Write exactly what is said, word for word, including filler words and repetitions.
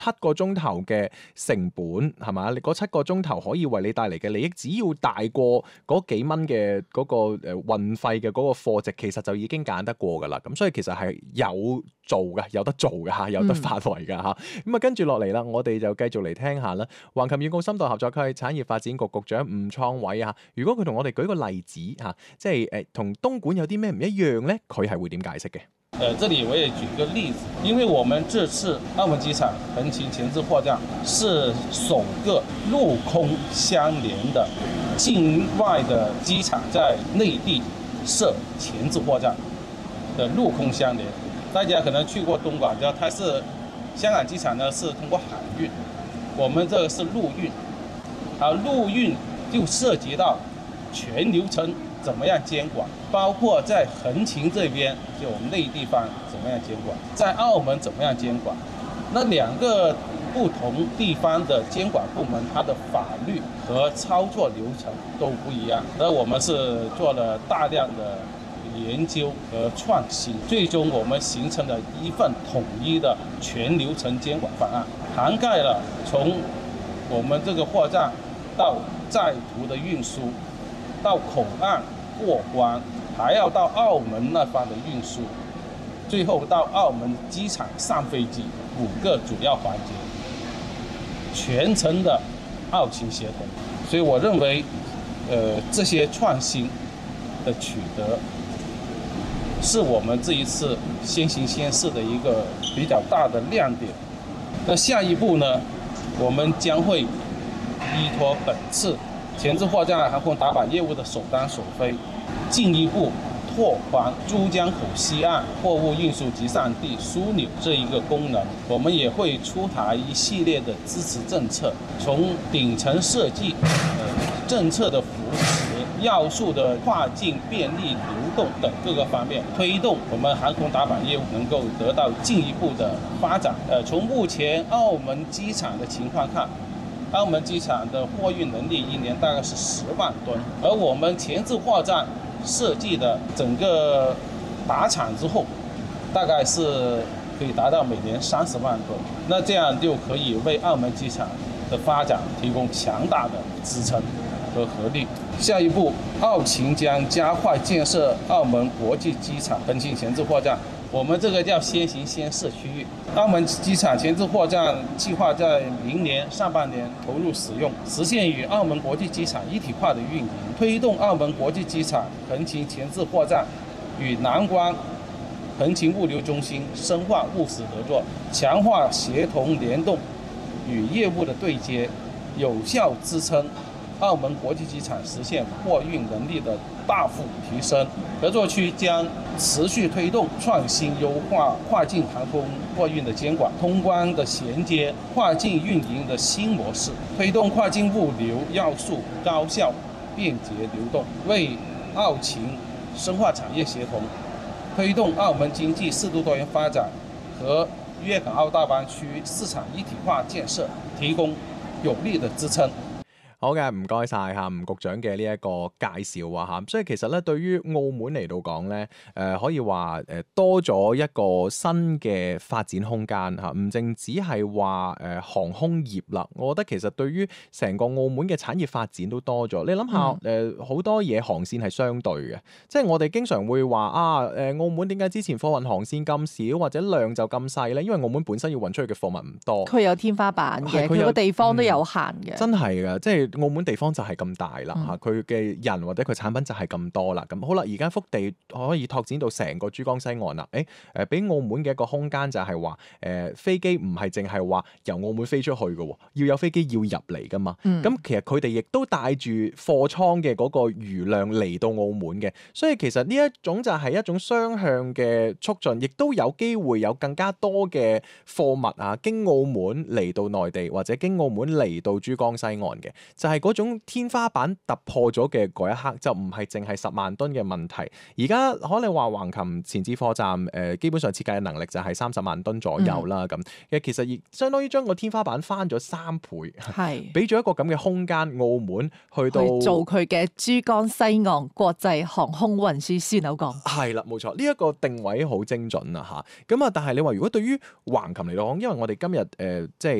七個鐘頭嘅成本係嘛？你嗰七個鐘頭可以為你帶嚟嘅利益，只要大過嗰幾蚊嘅嗰個誒運費嘅嗰個貨值，其實就已經揀得過㗎啦。咁所以其實係有做嘅，有得做嘅嚇，有得發圍嘅嚇。咁、嗯、啊，跟住落嚟啦，我哋就繼續嚟聽下啦。橫琴粵澳深度合作區產業發展局局長吳創偉啊，如果佢同我哋舉個例子嚇，即係誒同東莞有啲咩唔一樣咧，佢係會點解釋嘅？ 呃，這裡我也舉個例子，因為我們這次澳門機場橫琴前置貨站是首個陸空相連的境外的機場在內地設前置貨站的陸空相連。大家可能去過東莞，知道它是香港機場呢是通過海運，我們這個是陸運，而陸運就涉及到全流程怎麼樣監管，包括在橫琴這邊，就我們內地方怎麼樣監管，在澳門怎麼樣監管。那兩個不同地方的監管部門，它的法律和操作流程都不一樣。而我們是做了大量的研究和創新，最終我們形成了一份統一的全流程監管方案，涵蓋了從我們這個貨站到在途的運輸，到口岸過關，還要到澳門那方的運輸，最後到澳門機場上飛機，五個主要環節，全程的澳情協同。所以我認為，呃，這些創新的取得，是我們這一次先行先試的一個比較大的亮點。那下一步呢，我們將會依託本次前置貨站航空打板業務的首單首飛，進一步拓寬珠江口西岸貨物運輸集散地樞紐這一個功能。我們也會出台一系列的支持政策，從頂層設計、呃、政策的扶持、要素的跨境便利流動等各個方面，推動我們航空打板業務能夠得到進一步的發展。呃，從目前澳門機場的情況看，澳門機場的貨運能力一年大概是十萬噸，而我們前置貨站設計的整個打廠之後，大概是可以達到每年三十萬噸，那這樣就可以為澳門機場的發展提供強大的支撐和合力。下一步，澳情將加快建設澳門國際機場橫琴前置貨站。我們這個叫先行先試區域，澳門機場前置貨站計劃在明年上半年投入使用，實現與澳門國際機場一體化的運營，推動澳門國際機場橫琴前置貨站與南關橫琴物流中心深化務實合作，強化協同聯動與業務的對接，有效支撐澳門國際機場實現貨運能力的大幅提升。合作區將持續推動創新優化跨境航空貨運的監管、通關的銜接、跨境運營的新模式，推動跨境物流要素高效便捷流動，為澳情深化產業協同，推動澳門經濟適度多元發展和粵港澳大灣區市場一體化建設提供有力的支撐。 好嘅，唔該晒嚇吳局長嘅呢一個介紹啊嚇，所以其實咧對於澳門嚟到講咧，誒、呃、可以話誒多咗一個新嘅發展空間嚇，唔淨只係話誒航空業啦，我覺得其實對於成個澳門嘅產業發展都多咗。你諗下誒好多嘢航線係相對嘅，即係我哋經常會話啊誒澳門點解之前貨運航線咁少或者量就咁細咧？因為澳門本身要運出去嘅貨物唔多，佢有天花板嘅，佢個地方都有限嘅、嗯， 真係嘅，即係。澳門地方就係咁大啦嚇，佢嘅、嗯、人或者佢產品就係咁多啦。咁好啦，而家腹地可以拓展到成個珠江西岸啦。誒誒，俾澳門嘅一個空間就係話誒飛機唔係淨係話由澳門飛出去嘅，要有飛機要入嚟噶嘛。咁、嗯、其實佢哋亦都帶住貨倉嘅嗰個餘量嚟到澳門嘅，所以其實呢一種就係一種雙向嘅促進，亦都有機會有更加多嘅貨物啊經澳門嚟到內地或者經澳門嚟到珠江西岸嘅。 就係、是、嗰種天花板突破咗嘅嗰一刻，就唔係淨係十萬噸嘅問題。而家可能話橫琴前置貨站誒、呃，基本上設計嘅能力就係三十萬噸左右啦。咁嘅、嗯、其實亦相當於將個天花板翻咗三倍，係俾咗一個咁嘅空間，澳門去到去做佢嘅珠江西岸國際航空運輸樞紐港。 係啦，冇錯，呢、這、一個定位好精準啊嚇。咁啊，但係你話如果對於橫琴嚟講，因為我哋今日誒、呃、即係。